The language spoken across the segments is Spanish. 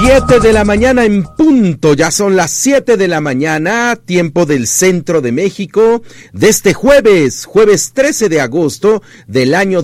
7 de la mañana en punto, ya son las 7 de la mañana, tiempo del centro de México, de este jueves 13 de agosto del año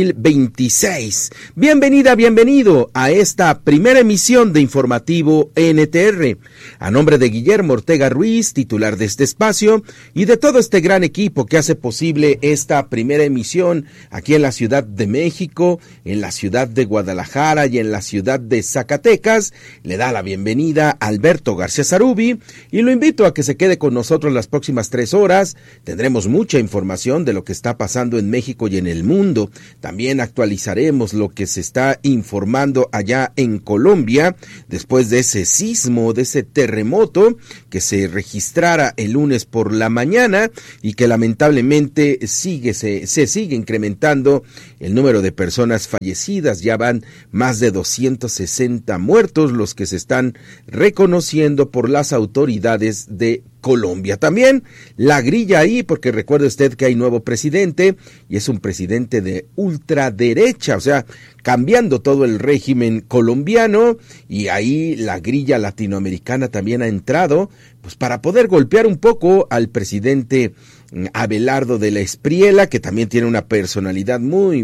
2026. Bienvenida, bienvenido a esta primera emisión de Informativo NTR. A nombre de Guillermo Ortega Ruiz, titular de este espacio, y de todo este gran equipo que hace posible esta primera emisión aquí en la Ciudad de México, en la ciudad de Guadalajara y en la ciudad de Zacatecas, le da la bienvenida a Alberto García Zarubi y lo invito a que se quede con nosotros las próximas 3 horas. Tendremos mucha información de lo que está pasando en México y en el mundo. También actualizaremos lo que se está informando allá en Colombia después de ese sismo, de ese terremoto que se registrara el lunes por la mañana y que lamentablemente se sigue incrementando el número de personas fallecidas. Ya van más de 260 muertos los que se están reconociendo por las autoridades de Colombia. También la grilla ahí, porque recuerde usted que hay nuevo presidente y es un presidente de ultraderecha, o sea, cambiando todo el régimen colombiano, y ahí la grilla latinoamericana también ha entrado, pues para poder golpear un poco al presidente Abelardo de la Espriella, que también tiene una personalidad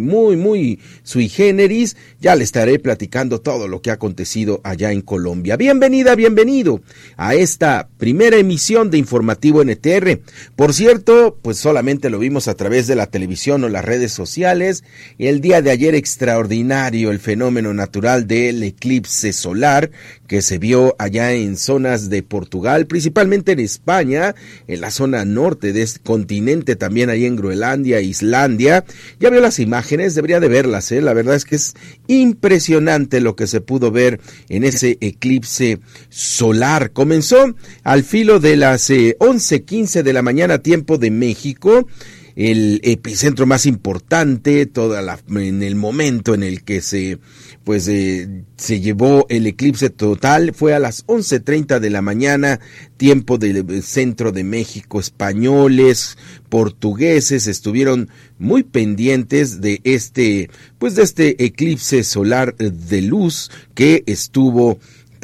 muy sui generis. Ya le estaré platicando todo lo que ha acontecido allá en Colombia. Bienvenida, bienvenido a esta primera emisión de Informativo NTR. Por cierto, pues solamente lo vimos a través de la televisión o las redes sociales. El día de ayer extraordinario el fenómeno natural del eclipse solar que se vio allá en zonas de Portugal, principalmente en España, en la zona norte de este continente, también ahí en Groenlandia, Islandia. Ya vio las imágenes, debería de verlas, la verdad es que es impresionante lo que se pudo ver en ese eclipse solar. Comenzó al filo de las 11:15 de la mañana, tiempo de México. El epicentro más importante, en el momento en el que se llevó el eclipse total, fue a las 11:30 de la mañana, tiempo del centro de México. Españoles, portugueses estuvieron muy pendientes de este eclipse solar de luz que estuvo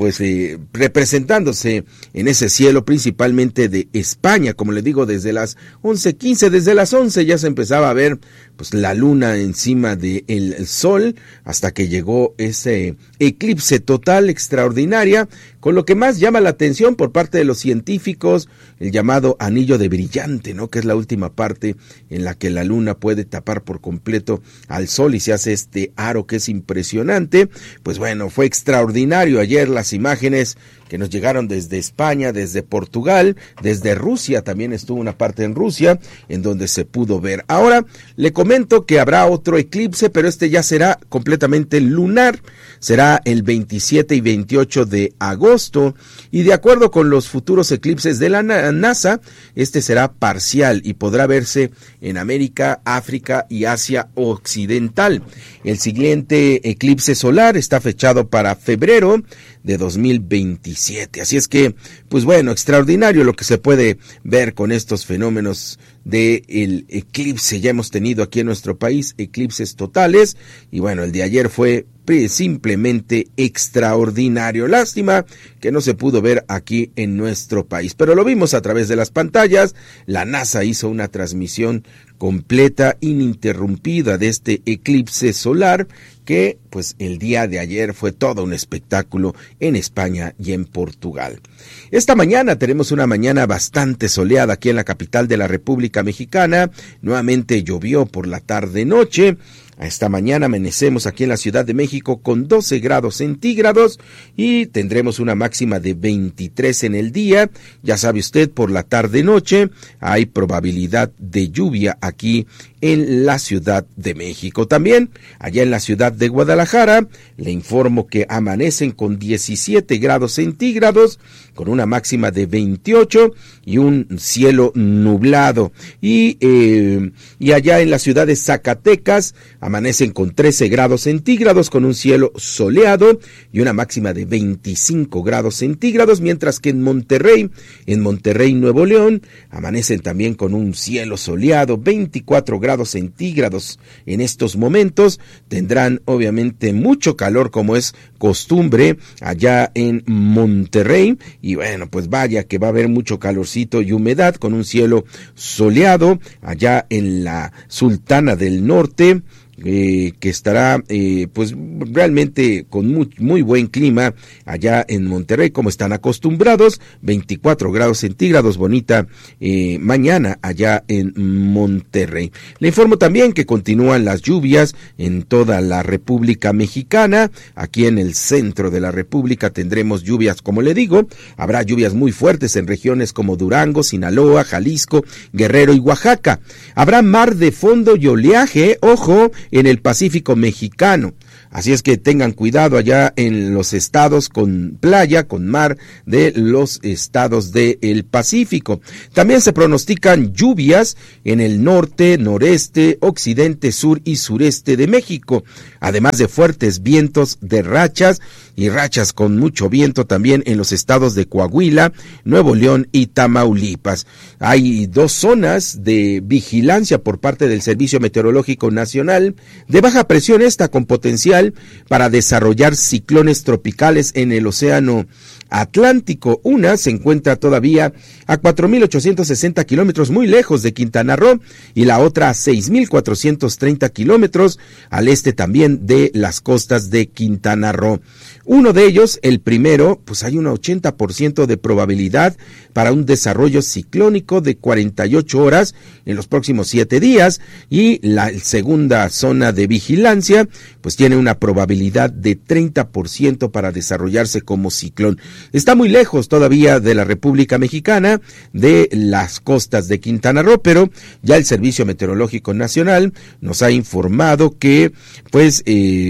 representándose en ese cielo, principalmente de España. Como le digo, desde las 11:15, desde las 11 ya se empezaba a ver la luna encima del sol, hasta que llegó ese eclipse total extraordinaria, con lo que más llama la atención por parte de los científicos, el llamado anillo de brillante, ¿no? Que es la última parte en la que la luna puede tapar por completo al sol y se hace este aro que es impresionante. Pues bueno, fue extraordinario ayer las imágenes que nos llegaron desde España, desde Portugal, desde Rusia, también estuvo una parte en Rusia, en donde se pudo ver. Ahora le comento que habrá otro eclipse, pero este ya será completamente lunar, será el 27 y 28 de agosto, y de acuerdo con los futuros eclipses de la NASA, este será parcial y podrá verse en América, África y Asia Occidental. El siguiente eclipse solar está fechado para febrero de 2027. Así es que, pues bueno, extraordinario lo que se puede ver con estos fenómenos del eclipse. Ya hemos tenido aquí en nuestro país eclipses totales y bueno, el de ayer fue simplemente extraordinario. Lástima que no se pudo ver aquí en nuestro país, pero lo vimos a través de las pantallas. La NASA hizo una transmisión completa, ininterrumpida de este eclipse solar que pues el día de ayer fue todo un espectáculo en España y en Portugal. Esta mañana tenemos una mañana bastante soleada aquí en la capital de la República Mexicana. Nuevamente llovió por la tarde-noche. Esta mañana amanecemos aquí en la Ciudad de México con 12 grados centígrados y tendremos una máxima de 23 en el día. Ya sabe usted, por la tarde-noche hay probabilidad de lluvia aquí en la Ciudad de México. También allá en la ciudad de Guadalajara le informo que amanecen con 17 grados centígrados, con una máxima de 28 y un cielo nublado. Y allá en la ciudad de Zacatecas amanecen con 13 grados centígrados, con un cielo soleado y una máxima de 25 grados centígrados, mientras que en Monterrey, Nuevo León, amanecen también con un cielo soleado, 24 grados grados centígrados en estos momentos. Tendrán obviamente mucho calor, como es costumbre allá en Monterrey, y bueno, pues vaya que va a haber mucho calorcito y humedad, con un cielo soleado allá en la Sultana del Norte, que estará pues realmente con muy buen clima allá en Monterrey, como están acostumbrados. 24 grados centígrados, bonita mañana allá en Monterrey. Le informo también que continúan las lluvias en toda la República Mexicana. Aquí en el centro de la República tendremos lluvias, como le digo, habrá lluvias muy fuertes en regiones como Durango, Sinaloa, Jalisco, Guerrero y Oaxaca. Habrá mar de fondo y oleaje, ojo, en el Pacífico mexicano. Así es que tengan cuidado allá en los estados con playa, con mar de los estados del Pacífico. También se pronostican lluvias en el norte, noreste, occidente, sur y sureste de México, además de fuertes vientos de rachas y rachas con mucho viento también en los estados de Coahuila, Nuevo León y Tamaulipas. Hay 2 zonas de vigilancia por parte del Servicio Meteorológico Nacional de baja presión, esta con potencial para desarrollar ciclones tropicales en el océano Atlántico. Una se encuentra todavía a 4.860 kilómetros muy lejos de Quintana Roo y la otra a 6.430 kilómetros al este también de las costas de Quintana Roo. Uno de ellos, el primero, pues hay un 80% de probabilidad para un desarrollo ciclónico de 48 horas en los próximos 7 días, y la segunda zona de vigilancia pues tiene una probabilidad de 30% para desarrollarse como ciclón. Está muy lejos todavía de la República Mexicana, de las costas de Quintana Roo, pero ya el Servicio Meteorológico Nacional nos ha informado que pues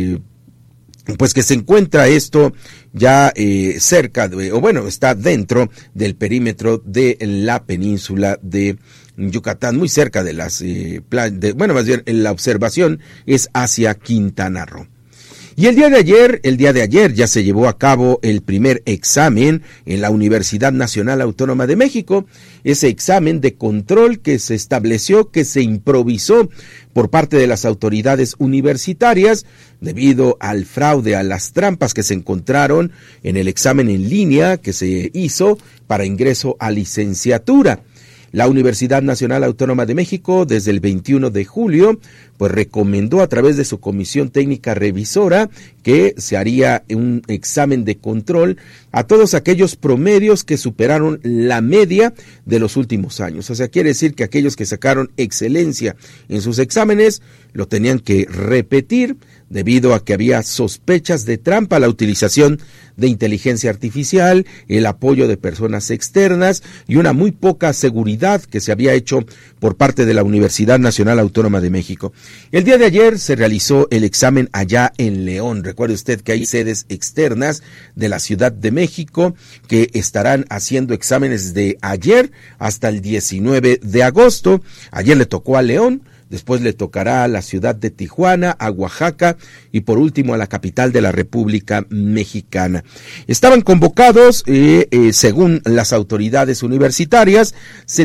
que se encuentra esto ya cerca o bueno, está dentro del perímetro de la península de Yucatán, muy cerca de las más bien la observación es hacia Quintana Roo. Y el día de ayer ya se llevó a cabo el primer examen en la Universidad Nacional Autónoma de México, ese examen de control que se estableció, que se improvisó por parte de las autoridades universitarias debido al fraude, a las trampas que se encontraron en el examen en línea que se hizo para ingreso a licenciatura. La Universidad Nacional Autónoma de México, desde el 21 de julio, pues recomendó a través de su comisión técnica revisora que se haría un examen de control a todos aquellos promedios que superaron la media de los últimos años. O sea, quiere decir que aquellos que sacaron excelencia en sus exámenes lo tenían que repetir debido a que había sospechas de trampa, la utilización de inteligencia artificial, el apoyo de personas externas y una muy poca seguridad que se había hecho por parte de la Universidad Nacional Autónoma de México. El día de ayer se realizó el examen allá en León. Recuerde usted que hay sedes externas de la Ciudad de México que estarán haciendo exámenes de ayer hasta el 19 de agosto. Ayer le tocó a León. Después le tocará a la ciudad de Tijuana, a Oaxaca y por último a la capital de la República Mexicana. Estaban convocados, según las autoridades universitarias,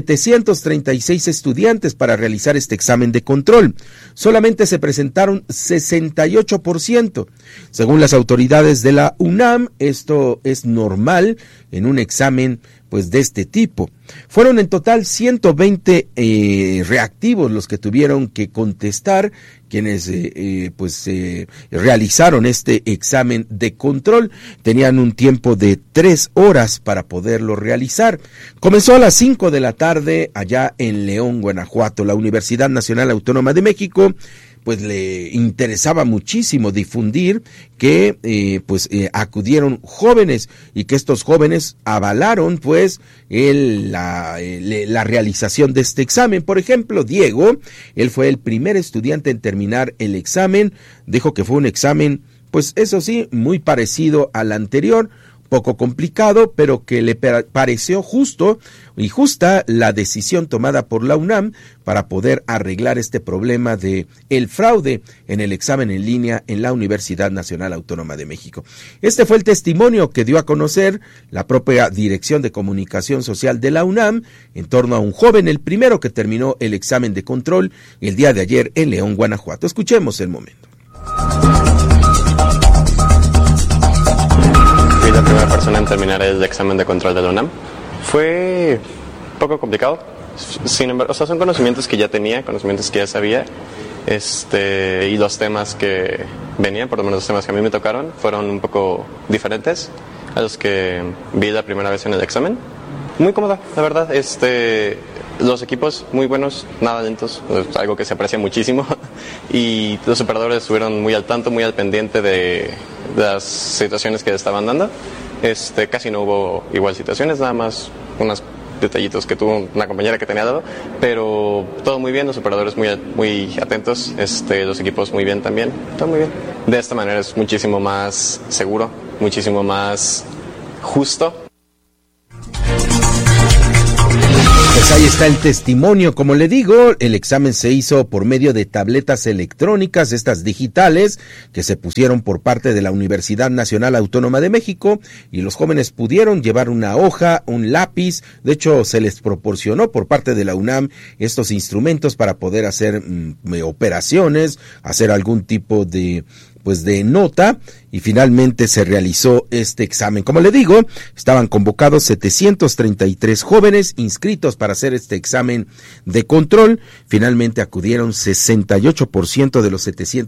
736 estudiantes para realizar este examen de control. Solamente se presentaron 68%. Según las autoridades de la UNAM, esto es normal en un examen pues de este tipo. Fueron en total 120 reactivos los que tuvieron que contestar, quienes realizaron este examen de control. Tenían un tiempo de 3 horas para poderlo realizar. Comenzó a las 5 de la tarde allá en León, Guanajuato. La Universidad Nacional Autónoma de México pues le interesaba muchísimo difundir que acudieron jóvenes y que estos jóvenes avalaron pues la realización de este examen. Por ejemplo, Diego, él fue el primer estudiante en terminar el examen, dijo que fue un examen, pues eso sí, muy parecido al anterior, poco complicado, pero que le pareció justo y justa la decisión tomada por la UNAM para poder arreglar este problema de el fraude en el examen en línea en la Universidad Nacional Autónoma de México. Este fue el testimonio que dio a conocer la propia Dirección de Comunicación Social de la UNAM en torno a un joven, el primero que terminó el examen de control el día de ayer en León, Guanajuato. Escuchemos el momento. Fui la primera persona en terminar el examen de control de la UNAM. Fue un poco complicado, sin embargo, son conocimientos que ya tenía, conocimientos que ya sabía, y los temas que venían, por lo menos los temas que a mí me tocaron, fueron un poco diferentes a los que vi la primera vez en el examen. Muy cómoda, la verdad, los equipos muy buenos, nada lentos, es algo que se aprecia muchísimo, y los operadores estuvieron muy al tanto, muy al pendiente de las situaciones que estaban dando. Casi no hubo igual situaciones, nada más unos detallitos que tuvo una compañera que tenía dado, pero todo muy bien, los operadores muy atentos, los equipos muy bien también, todo muy bien. De esta manera es muchísimo más seguro, muchísimo más justo. Pues ahí está el testimonio. Como le digo, el examen se hizo por medio de tabletas electrónicas, estas digitales, que se pusieron por parte de la Universidad Nacional Autónoma de México, y los jóvenes pudieron llevar una hoja, un lápiz. De hecho, se les proporcionó por parte de la UNAM estos instrumentos para poder hacer operaciones, hacer algún tipo de nota, y finalmente se realizó este examen. Como le digo, estaban convocados 733 jóvenes inscritos para hacer este examen de control. Finalmente acudieron 68% de los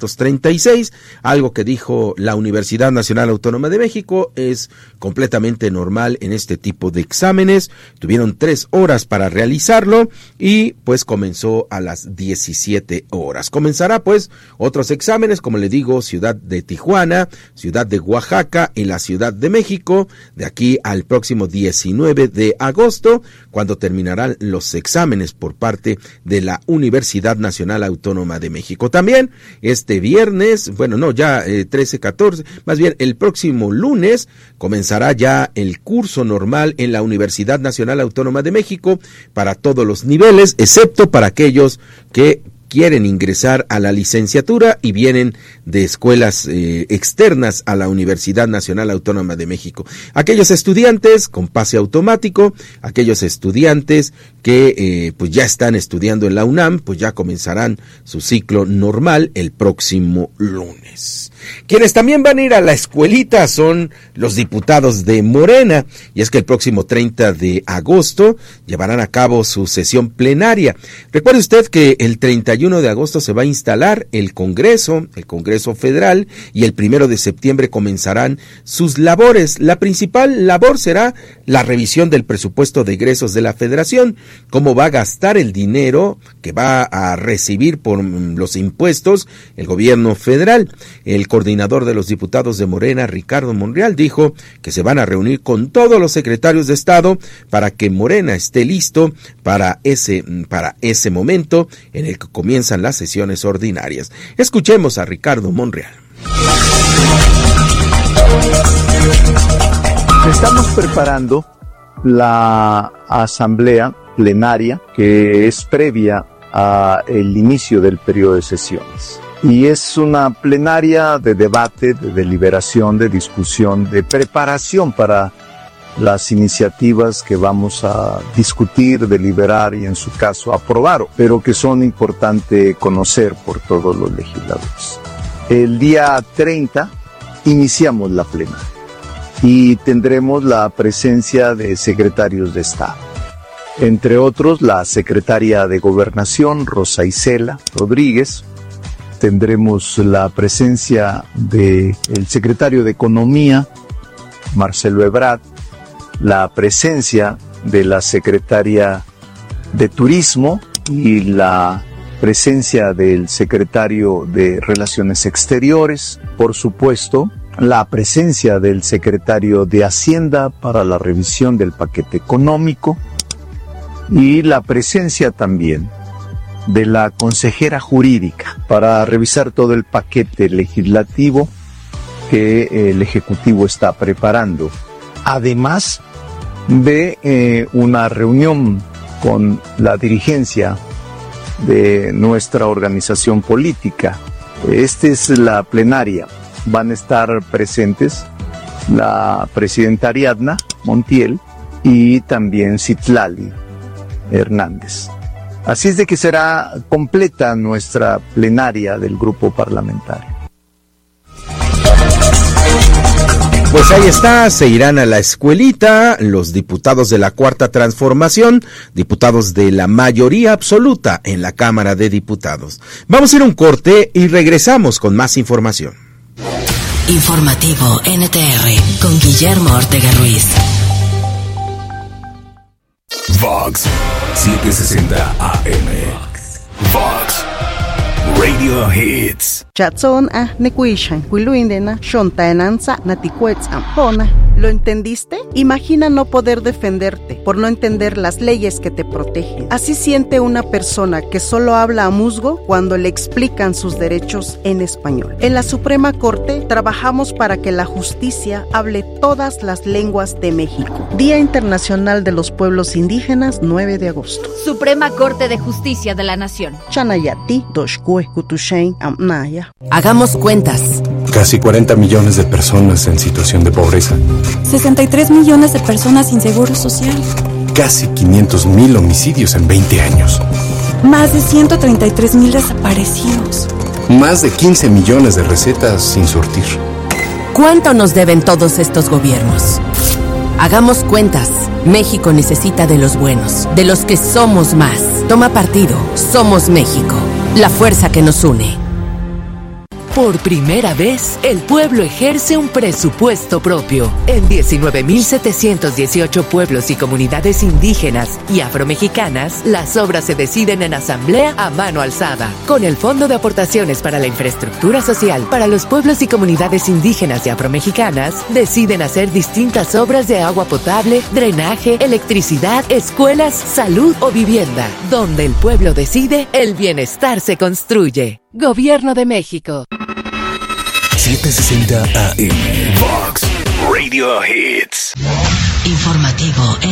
736, algo que dijo la Universidad Nacional Autónoma de México es completamente normal en este tipo de exámenes. Tuvieron 3 horas para realizarlo y pues comenzó a las 17 horas. Comenzará pues otros exámenes, como le digo, Ciudad de Tijuana, Ciudad de Oaxaca y la Ciudad de México, de aquí al próximo 19 de agosto, cuando terminarán los exámenes por parte de la Universidad Nacional Autónoma de México. También este viernes, 13, 14, más bien el próximo lunes, comenzará ya el curso normal en la Universidad Nacional Autónoma de México para todos los niveles, excepto para aquellos que quieren ingresar a la licenciatura y vienen de escuelas externas a la Universidad Nacional Autónoma de México. Aquellos estudiantes con pase automático, aquellos estudiantes que pues ya están estudiando en la UNAM, pues ya comenzarán su ciclo normal el próximo lunes. Quienes también van a ir a la escuelita son los diputados de Morena, y es que el próximo 30 de agosto llevarán a cabo su sesión plenaria. Recuerde usted que el 31 de agosto se va a instalar el Congreso Federal, y el 1 de septiembre comenzarán sus labores. La principal labor será la revisión del presupuesto de egresos de la Federación, cómo va a gastar el dinero que va a recibir por los impuestos el gobierno federal. El coordinador de los diputados de Morena, Ricardo Monreal, dijo que se van a reunir con todos los secretarios de Estado para que Morena esté listo para ese momento en el que comienzan las sesiones ordinarias. Escuchemos a Ricardo Monreal. Estamos preparando la asamblea plenaria que es previa al inicio del periodo de sesiones. Y es una plenaria de debate, de deliberación, de discusión, de preparación para las iniciativas que vamos a discutir, deliberar y en su caso aprobar, pero que son importantes conocer por todos los legisladores. El día 30 iniciamos la plenaria y tendremos la presencia de secretarios de Estado. Entre otros, la secretaria de Gobernación, Rosa Isela Rodríguez. Tendremos la presencia del secretario de Economía, Marcelo Ebrard, la presencia de la secretaria de Turismo y la presencia del secretario de Relaciones Exteriores, por supuesto, la presencia del secretario de Hacienda para la revisión del paquete económico y la presencia también de la consejera jurídica para revisar todo el paquete legislativo que el Ejecutivo está preparando además de una reunión con la dirigencia de nuestra organización política. Esta es la plenaria. Van a estar presentes la presidenta Ariadna Montiel y también Citlali Hernández. Así es de que será completa nuestra plenaria del grupo parlamentario. Pues ahí está, se irán a la escuelita los diputados de la Cuarta Transformación, diputados de la mayoría absoluta en la Cámara de Diputados. Vamos a ir a un corte y regresamos con más información. Informativo NTR con Guillermo Ortega Ruiz. Vox 760 AM. Vox Radio Hits. Chatson nekuishan kuiluindena shontaenanza natikuetzam pona. ¿Lo entendiste? Imagina no poder defenderte por no entender las leyes que te protegen. Así siente una persona que solo habla a musgo cuando le explican sus derechos en español. En la Suprema Corte trabajamos para que la justicia hable todas las lenguas de México. Día Internacional de los Pueblos Indígenas, 9 de agosto. Suprema Corte de Justicia de la Nación. Chanayati, Doshkue, Kutushain, Amnaya. Hagamos cuentas. Casi 40 millones de personas en situación de pobreza. 63 millones de personas sin seguro social. Casi 500,000 homicidios en 20 años. Más de 133,000 desaparecidos. Más de 15 millones de recetas sin surtir. ¿Cuánto nos deben todos estos gobiernos? Hagamos cuentas. México necesita de los buenos, de los que somos más. Toma partido. Somos México. La fuerza que nos une. Por primera vez, el pueblo ejerce un presupuesto propio. En 19.718 pueblos y comunidades indígenas y afromexicanas, las obras se deciden en asamblea a mano alzada. Con el Fondo de Aportaciones para la Infraestructura Social para los pueblos y comunidades indígenas y afromexicanas, deciden hacer distintas obras de agua potable, drenaje, electricidad, escuelas, salud o vivienda. Donde el pueblo decide, el bienestar se construye. Gobierno de México. 760 AM. Vox Radio Hits. Informativo